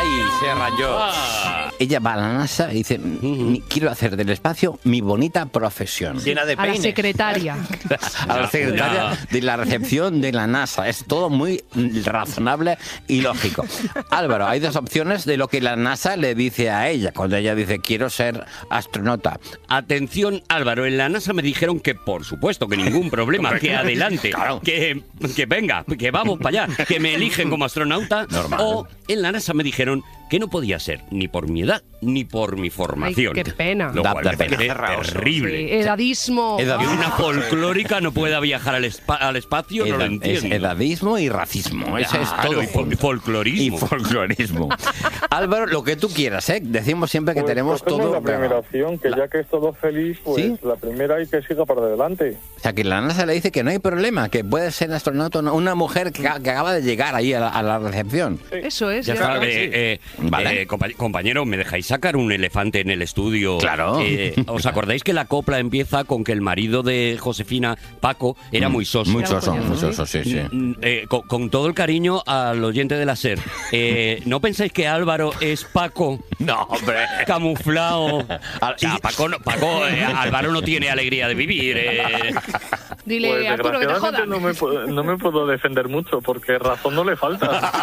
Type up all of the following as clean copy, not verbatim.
¡Ay, se rayó! Ella va a la NASA y dice, quiero hacer del espacio mi bonita profesión. Llena de A la peines. secretaria. A la secretaria de la recepción de la NASA. Es todo muy razonable y lógico. Álvaro, hay dos opciones de lo que la NASA le dice a ella cuando ella dice quiero ser astronauta. Atención, Álvaro, en la NASA me dijeron que por supuesto, que ningún problema, que adelante, Claro. que venga, que vamos para allá, que me eligen como astronauta. Normal. O en la NASA me dijeron que no podía ser ni por mi edad ni por mi formación. Ay, qué pena. Lo Da cual me pena. parece terrible. Sí, edadismo. Que una folclórica no pueda viajar al espacio, no lo Es entiendo. edadismo y racismo. Ese es Claro, todo y junto. folclorismo. Y folclorismo. Álvaro, lo que tú quieras, ¿eh? Decimos siempre que Pues tenemos cogemos todo... la primera opción, que ya que es todo feliz, pues ¿Sí? la primera y que siga para adelante. O sea, que la NASA le dice que no hay problema, que puede ser astronauta una mujer que acaba de llegar ahí a la recepción. Eso es. Ya ya. está, Vale. Compañero, ¿me dejáis sacar un elefante en el estudio? Claro. ¿Os acordáis que la copla empieza con que el marido de Josefina, Paco, era muy soso? Muy Era un soso, coñazo, muy ¿sí? soso, sí, sí. Con todo el cariño al oyente de la SER, ¿no pensáis que Álvaro es Paco? No, hombre. Camuflado. Paco, Álvaro no tiene alegría de vivir. Dile, Pues Arturo, que te desgraciadamente jodan. no me puedo defender mucho, porque razón no le falta.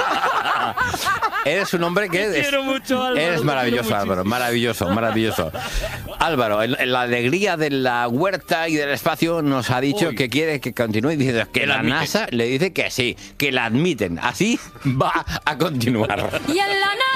Eres un hombre que Quiero mucho, Álvaro. eres maravilloso, Álvaro, maravilloso, maravilloso. Álvaro, en la alegría de la huerta y del espacio nos ha dicho Uy. que quiere que continúe diciendo que Que la la admiten. NASA le dice que sí, que la admiten. Así va a continuar. Y en la